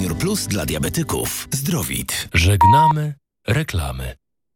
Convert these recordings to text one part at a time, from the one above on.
Senior Plus dla diabetyków. Zdrowit. Żegnamy reklamy.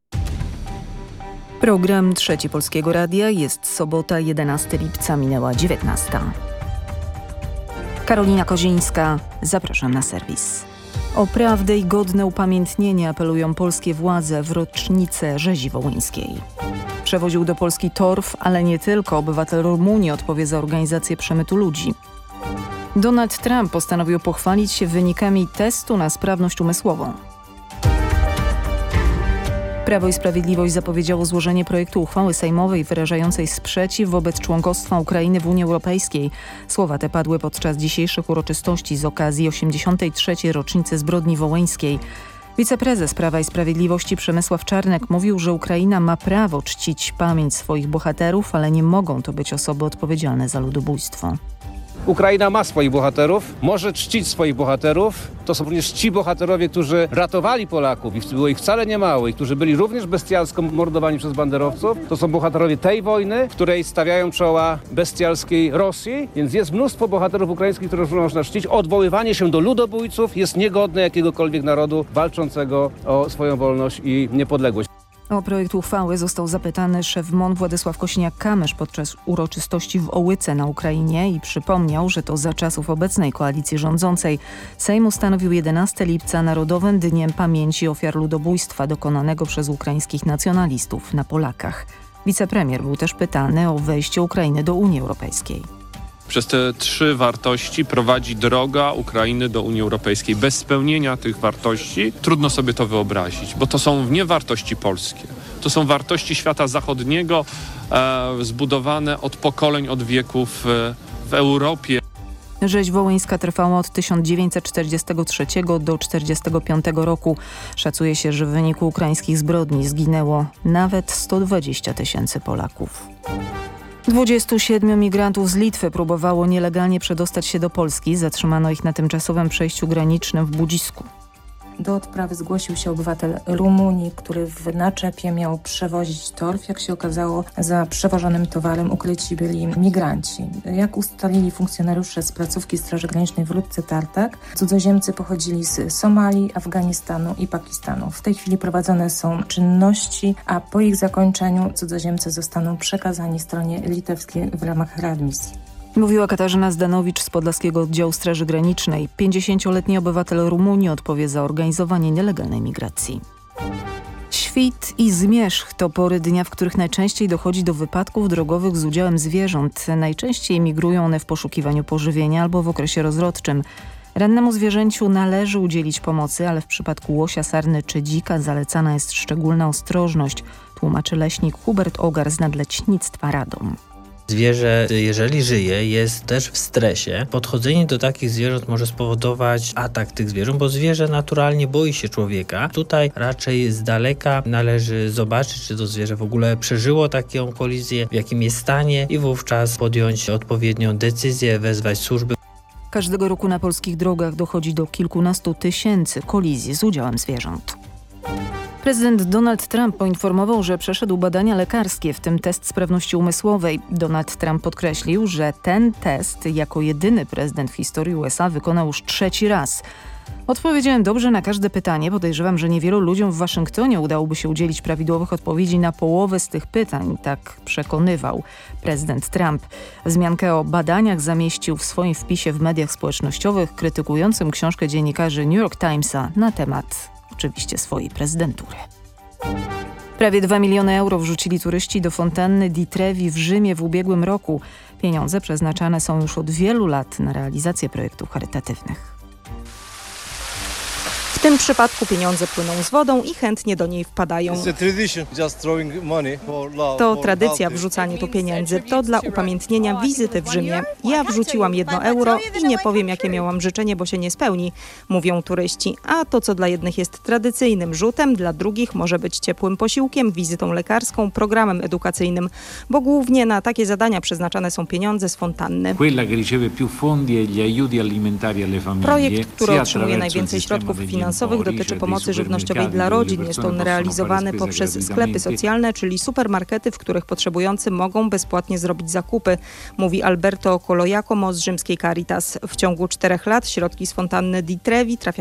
Program Trzeci Polskiego Radia. Jest sobota, 11 lipca, minęła 19. Karolina Kozińska, zapraszam na serwis. O prawdę i godne upamiętnienie apelują polskie władze w rocznicę rzezi wołyńskiej. Przewoził do Polski torf, ale nie tylko. Obywatel Rumunii odpowie za organizację przemytu ludzi. Donald Trump postanowił pochwalić się wynikami testu na sprawność umysłową. Prawo i Sprawiedliwość zapowiedziało złożenie projektu uchwały sejmowej wyrażającej sprzeciw wobec członkostwa Ukrainy w Unii Europejskiej. Słowa te padły podczas dzisiejszych uroczystości z okazji 83. rocznicy zbrodni wołyńskiej. Wiceprezes Prawa i Sprawiedliwości Przemysław Czarnek mówił, że Ukraina ma prawo czcić pamięć swoich bohaterów, ale nie mogą to być osoby odpowiedzialne za ludobójstwo. Ukraina ma swoich bohaterów, może czcić swoich bohaterów. To są również ci bohaterowie, którzy ratowali Polaków i było ich wcale nie mało i którzy byli również bestialsko mordowani przez banderowców. To są bohaterowie tej wojny, w której stawiają czoła bestialskiej Rosji, więc jest mnóstwo bohaterów ukraińskich, których można czcić. Odwoływanie się do ludobójców jest niegodne jakiegokolwiek narodu walczącego o swoją wolność i niepodległość. O projekt uchwały został zapytany szef MON Władysław Kosiniak-Kamysz podczas uroczystości w Ołyce na Ukrainie i przypomniał, że to za czasów obecnej koalicji rządzącej Sejm ustanowił 11 lipca Narodowym Dniem Pamięci Ofiar Ludobójstwa dokonanego przez ukraińskich nacjonalistów na Polakach. Wicepremier był też pytany o wejście Ukrainy do Unii Europejskiej. Przez te 3 wartości prowadzi droga Ukrainy do Unii Europejskiej. Bez spełnienia tych wartości trudno sobie to wyobrazić, bo to są nie wartości polskie. To są wartości świata zachodniego, zbudowane od pokoleń, od wieków w Europie. Rzeź wołyńska trwała od 1943 do 1945 roku. Szacuje się, że w wyniku ukraińskich zbrodni zginęło nawet 120 000 Polaków. 27 migrantów z Litwy próbowało nielegalnie przedostać się do Polski. Zatrzymano ich na tymczasowym przejściu granicznym w Budzisku. Do odprawy zgłosił się obywatel Rumunii, który w naczepie miał przewozić torf. Jak się okazało, za przewożonym towarem ukryci byli migranci. Jak ustalili funkcjonariusze z placówki Straży Granicznej w Rudce Tartak, cudzoziemcy pochodzili z Somalii, Afganistanu i Pakistanu. W tej chwili prowadzone są czynności, a po ich zakończeniu cudzoziemcy zostaną przekazani stronie litewskiej w ramach readmisji. Mówiła Katarzyna Zdanowicz z Podlaskiego Oddziału Straży Granicznej. 50-letni obywatel Rumunii odpowie za organizowanie nielegalnej migracji. Świt i zmierzch to pory dnia, w których najczęściej dochodzi do wypadków drogowych z udziałem zwierząt. Najczęściej migrują one w poszukiwaniu pożywienia albo w okresie rozrodczym. Rannemu zwierzęciu należy udzielić pomocy, ale w przypadku łosia, sarny czy dzika zalecana jest szczególna ostrożność, tłumaczy leśnik Hubert Ogar z Nadleśnictwa Radom. Zwierzę, jeżeli żyje, jest też w stresie. Podchodzenie do takich zwierząt może spowodować atak tych zwierząt, bo zwierzę naturalnie boi się człowieka. Tutaj raczej z daleka należy zobaczyć, czy to zwierzę w ogóle przeżyło taką kolizję, w jakim jest stanie i wówczas podjąć odpowiednią decyzję, wezwać służby. Każdego roku na polskich drogach dochodzi do kilkunastu tysięcy kolizji z udziałem zwierząt. Prezydent Donald Trump poinformował, że przeszedł badania lekarskie, w tym test sprawności umysłowej. Donald Trump podkreślił, że ten test jako jedyny prezydent w historii USA wykonał już 3. raz. Odpowiedziałem dobrze na każde pytanie. Podejrzewam, że niewielu ludziom w Waszyngtonie udałoby się udzielić prawidłowych odpowiedzi na połowę z tych pytań. Tak przekonywał prezydent Trump. Wzmiankę o badaniach zamieścił w swoim wpisie w mediach społecznościowych krytykującym książkę dziennikarzy New York Timesa na temat oczywiście swojej prezydentury. Prawie 2 miliony euro wrzucili turyści do fontanny di Trevi w Rzymie w ubiegłym roku. Pieniądze przeznaczane są już od wielu lat na realizację projektów charytatywnych. W tym przypadku pieniądze płyną z wodą i chętnie do niej wpadają. To tradycja wrzucanie tu pieniędzy. To dla upamiętnienia wizyty w Rzymie. Ja wrzuciłam 1 euro i nie powiem, jakie miałam życzenie, bo się nie spełni, mówią turyści. A to, co dla jednych jest tradycyjnym rzutem, dla drugich może być ciepłym posiłkiem, wizytą lekarską, programem edukacyjnym, bo głównie na takie zadania przeznaczane są pieniądze z fontanny. Projekt, który otrzymuje najwięcej środków finansowych, dotyczy pomocy żywnościowej dla rodzin. Jest on realizowany poprzez sklepy socjalne, czyli supermarkety, w których potrzebujący mogą bezpłatnie zrobić zakupy, mówi Alberto Colo Jacomo z rzymskiej Caritas. W ciągu 4 lat środki z fontanny di Trevi trafiają